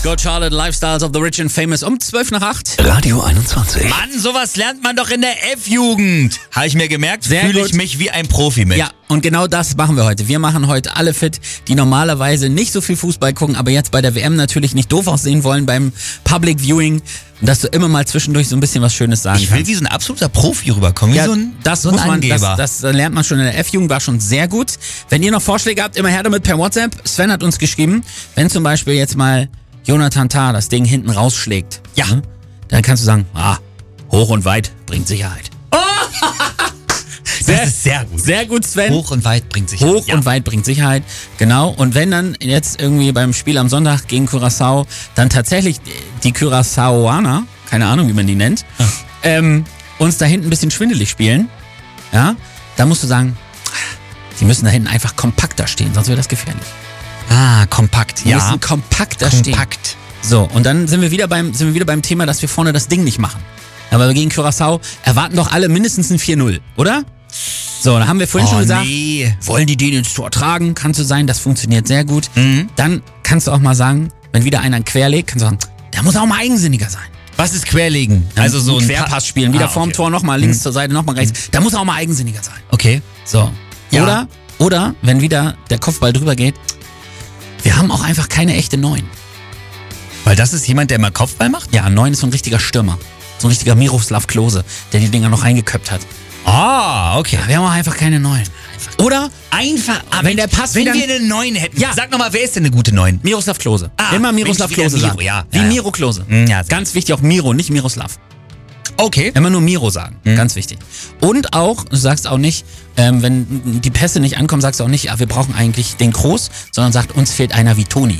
Good Charlotte, Lifestyles of the Rich and Famous um 7:55. Radio 21. Mann, sowas lernt man doch in der F-Jugend. Habe ich mir gemerkt, Sehr fühle gut. ich mich wie ein Profi mit. Ja, und genau das machen wir heute. Wir machen heute alle fit, die normalerweise nicht so viel Fußball gucken, aber jetzt bei der WM natürlich nicht doof aussehen wollen beim Public Viewing. Und dass du immer mal zwischendurch so ein bisschen was Schönes sagen Ich will kannst. wie so ein absoluter Profi rüberkommen, wie so ein Angeber. Das lernt man schon in der F-Jugend, war schon sehr gut. Wenn ihr noch Vorschläge habt, immer her damit per WhatsApp. Sven hat uns geschrieben, wenn zum Beispiel jetzt mal Jonathan Tah das Ding hinten rausschlägt, Ja. dann kannst du sagen, hoch und weit bringt Sicherheit. Das ist sehr gut. Sehr gut, Sven. Hoch und weit bringt sich Hoch und weit bringt Sicherheit, genau. Und wenn dann jetzt irgendwie beim Spiel am Sonntag gegen Curaçao dann tatsächlich die Curaçaoaner, keine Ahnung, wie man die nennt, uns da hinten ein bisschen schwindelig spielen, ja, dann musst du sagen, die müssen da hinten einfach kompakter stehen, sonst wird das gefährlich. Kompakt. Die müssen kompakter stehen. Kompakt. So, und dann sind wir wieder beim Thema, dass wir vorne das Ding nicht machen. Aber gegen Curaçao erwarten doch alle mindestens ein 4-0, oder? So, da haben wir vorhin schon gesagt, wollen die den ins Tor tragen? Kann so sein, das funktioniert sehr gut. Dann kannst du auch mal sagen, wenn wieder einer querlegt, kannst du sagen, der muss auch mal eigensinniger sein. Was ist Querlegen? Also so ein Querpass spielen, wieder vorm Tor nochmal links zur Seite, nochmal rechts. Der muss auch mal eigensinniger sein. Okay. So. Ja. Oder, wenn wieder der Kopfball drüber geht, wir haben auch einfach keine echte 9. Weil das ist jemand, der mal Kopfball macht? Ja, 9 ist so ein richtiger Stürmer. So ein richtiger Miroslav Klose, der die Dinger noch reingeköpft hat. Okay. Ja, wir haben auch einfach keine 9. Oder wenn der Pass wenn wieder... wir eine 9 hätten. Ja. Sag nochmal, wer ist denn eine gute 9? Miroslav Klose. Immer Miroslav Mensch, wie der Klose Miro, sagen. ja. Wie Ja. Miro Klose. Ja, Ganz wichtig, auch Miro, nicht Miroslav. Okay. Immer nur Miro sagen. Ganz wichtig. Und auch, du sagst auch nicht, wenn die Pässe nicht ankommen, sagst du auch nicht, wir brauchen eigentlich den Kroos, sondern sagt, uns fehlt einer wie Toni.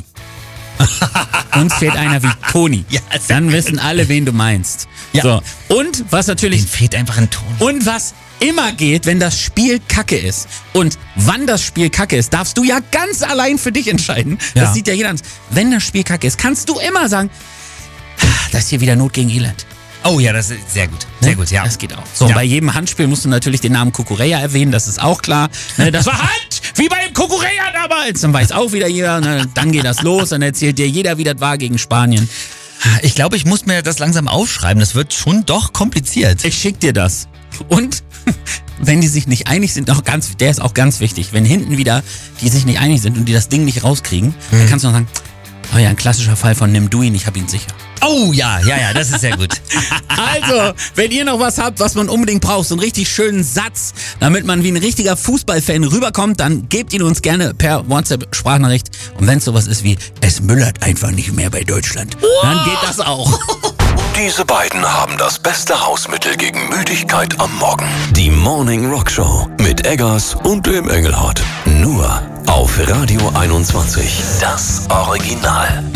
Uns fehlt einer wie Toni. Ja, dann wissen alle, wen du meinst. Ja. So. Und was natürlich... Den fehlt einfach ein Ton. Und was immer geht, wenn das Spiel kacke ist und wann das Spiel kacke ist, darfst du ja ganz allein für dich entscheiden. Ja. Das sieht ja jeder an. Wenn das Spiel kacke ist, kannst du immer sagen, das ist hier wieder Not gegen Elend. Oh ja, das ist sehr gut. Sehr gut, ja. Das geht auch. So, Ja. bei jedem Handspiel musst du natürlich den Namen Kukureya erwähnen, das ist auch klar. Ne, das war Hand, wie beim Kukureya damals. Dann weiß auch wieder jeder, ne, dann geht das los, dann erzählt dir jeder, wie das war gegen Spanien. Ich glaube, ich muss mir das langsam aufschreiben. Das wird schon doch kompliziert. Ich schick dir das. Und wenn die sich nicht einig sind, der ist auch ganz wichtig, wenn hinten wieder die sich nicht einig sind und die das Ding nicht rauskriegen, dann kannst du noch sagen, oh ja, ein klassischer Fall von nimm du ihn, ich hab ihn sicher. Oh ja, das ist sehr gut. Also, wenn ihr noch was habt, was man unbedingt braucht, so einen richtig schönen Satz, damit man wie ein richtiger Fußballfan rüberkommt, dann gebt ihn uns gerne per WhatsApp-Sprachnachricht. Und wenn es sowas ist wie, es müllert einfach nicht mehr bei Deutschland, dann geht das auch. Diese beiden haben das beste Hausmittel gegen Müdigkeit am Morgen. Die Morning Rock Show mit Eggers und dem Engelhardt. Nur auf Radio 21. Das Original.